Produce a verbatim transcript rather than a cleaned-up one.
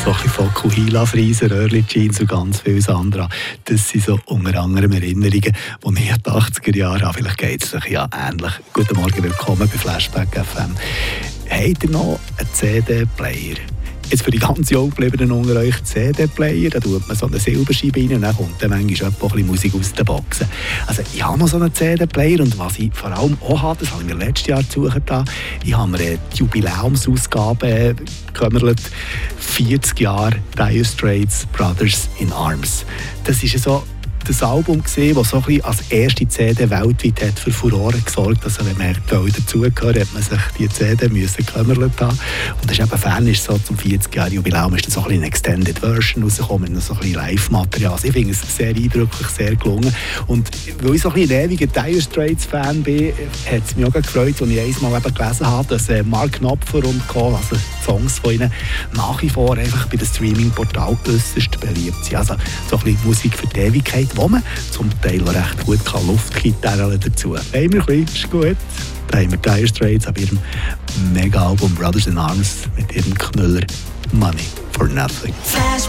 So ein bisschen Fokuhila, Friese, Röhrli, Jeans und ganz vieles andere. Das sind so unter anderem Erinnerungen, die ich an die achtziger Jahre habe. Vielleicht geht es euch ja ähnlich. Guten Morgen, willkommen bei Flashback F M. Habt ihr noch einen C D-Player? Jetzt für die ganz Junggebliebenen unter euch C D-Player, da tut man so eine Silberscheibe rein und dann kommt dann manchmal auch ein bisschen Musik aus den Boxen. Also ich habe noch so einen C D-Player und was ich vor allem auch habe, das habe ich mir letztes Jahr gesucht, ich habe mir die Jubiläumsausgabe gekümmert, vierzig Jahre Dire Straits Brothers in Arms. Das ist so das Album gesehen, das so ein bisschen als erste C D weltweit hat für Furore gesorgt. Also wenn man dazugehört, hat man sich die C D müssen gekümmert haben. Und das ist eben Fan, ist so zum vierzig Jahre Jubiläum ist das so ein bisschen eine Extended Version rausgekommen, mit so ein bisschen Live-Material. Also ich finde es sehr eindrücklich, sehr gelungen. Und weil ich so ein bisschen ein ewiger Dire Straits-Fan bin, hat es mich auch gefreut, als ich einmal eben gelesen habe, dass Mark Knopfler und Co., also Songs von ihnen, nach wie vor einfach bei den Streaming-Portalen äußerst beliebt sind. Also so ein bisschen Musik für die Ewigkeit, wo man zum Teil recht gut kann, Luftgitarren dazu. Haben wir ein bisschen, ist gut. Da haben wir Dire Straits ab ihrem Mega-Album Brothers in Arms mit ihrem Knüller Money for Nothing.